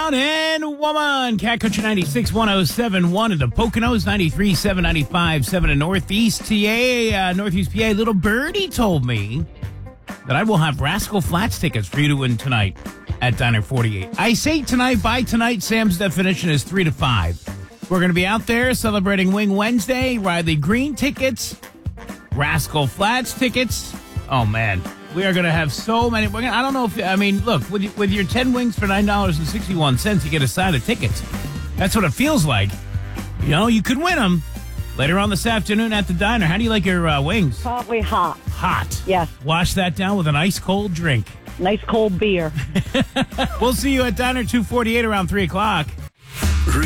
Man and Woman. Cat Country 96, 107.1 in the Poconos, 93.7, 95.7 in Northeast TA. Northeast PA. Little Birdie told me that I will have Rascal Flatts tickets for you to win tonight at Diner 48. I say tonight, by tonight, Sam's definition is 3 to 5. We're going to be out there celebrating Wing Wednesday. Riley Green tickets. Rascal Flatts tickets. Oh, man. We are going to have so many. I don't know if, look, with your 10 wings for $9.61, you get a side of tickets. That's what it feels like. You know, you could win them later on this afternoon at the diner. How do you like your wings? Probably hot. Hot. Yes. Wash that down with an ice cold drink. Nice cold beer. We'll see you at Diner 248 around 3 o'clock.